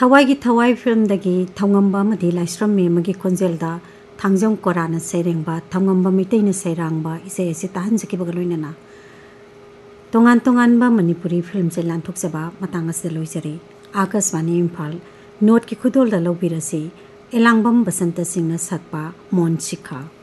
थवाई थवाई film दगी थौंगंबा मधी लाइस्रम मेमगी खोंजेलदा थांजों corona सैरेंबा थौंगंबा मिटैना सैरांबा इसे एसे ताहनजकिबगा लोइनना तोंगान तोंगानबा मणिपुरी फिल्म से लांथोकजबा मतंग असदा लोइजरी आकाशवाणी इम्फाल नोट की खुदोलदा लौबिरसी एलांगबम बसंत सिंहना सतपा मोन शिखा।